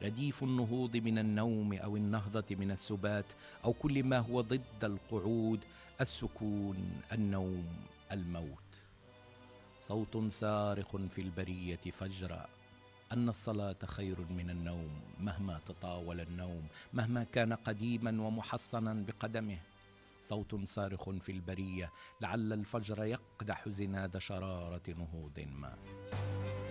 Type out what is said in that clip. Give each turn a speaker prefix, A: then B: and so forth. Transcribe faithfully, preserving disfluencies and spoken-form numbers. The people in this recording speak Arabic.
A: رديف النهوض من النوم أو النهضة من السبات أو كل ما هو ضد القعود، السكون، النوم، الموت. صوت صارخ في البرية فجرا أن الصلاة خير من النوم مهما تطاول النوم، مهما كان قديما ومحصنا بقدمه. صوت صارخ في البرية لعل الفجر يقدح زناد شرارة نهوض ما.